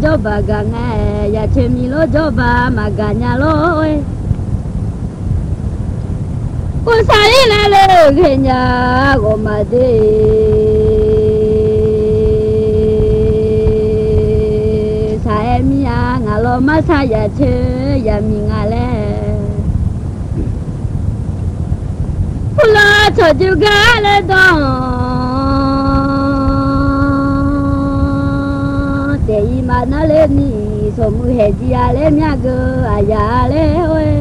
Joba ganga ya chemilo joba maganya loe Usari la le kenya gomade Saemia ngalo masaya che ya mingale Pula chojuga le don Tei mana le ni somu heji ale miago ayale oe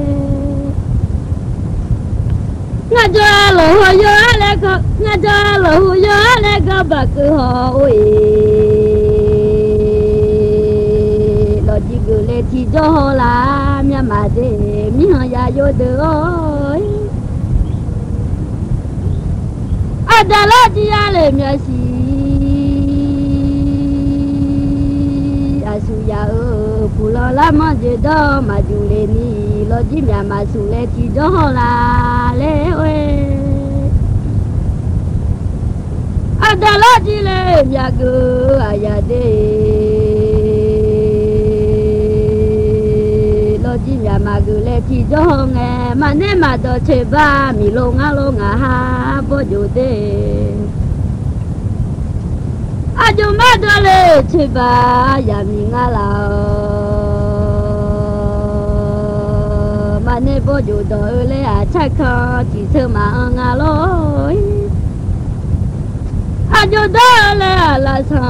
Ngajalo hoyo ale ko ngajalo hoyo ale ko baku ho oe Lo jigu le ti jo la mia ma de mi ha ya yo de oe Adala di ale mia si Asuya pulo la manje do majule ni lo jimya masule ti do la le we Adala di le miago ayade lo jimya magule ti do nge mane ma do cheba mi lo nga ha bo jode Ajumadole cheba ya mingala Mane boju dole a chaka ti sema ngalo Ajudole ala sa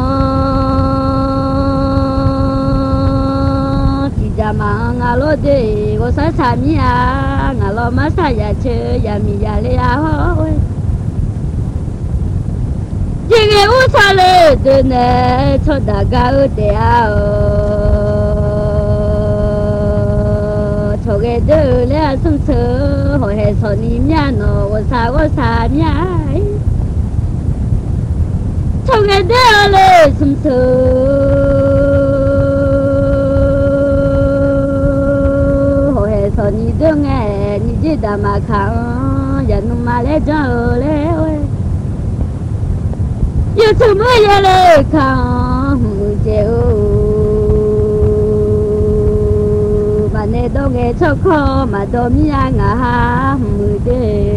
Ti jama ngalo de wo sa samia ngalo masaya che ya mi ya le a ho Jige usale dene choda ga de a choge de le sung se ho he so ni mya no wo sa mya choge de le sung se ho he so ni de nge ni ji da ma kha ya nu ma le jo le Yêu thương mới ya lệ khang chèo mà nè đâu nghe cho khó mà đâu mi ngà ha mười đê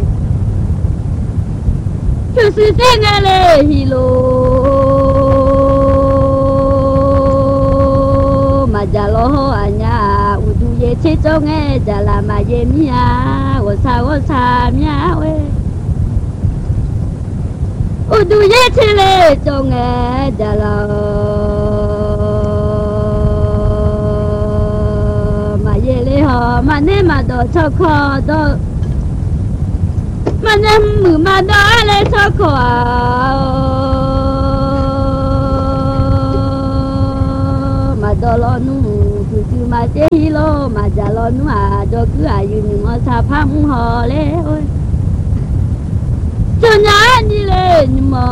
cứ sự tên nghe lệ hi lô mà già lo anh nhà u du ye chết cho nghe già là mà ye mi à wo sa mi à we Udu ye chile chong e jalo ma ye le ho ma ne ma do choko do ma ne mu ma do le choko ma do lo nu tu ma te hi lo ma jalo nu a do ku a yu ni mo sa pha mu ho le oi cho nhà đi lên mà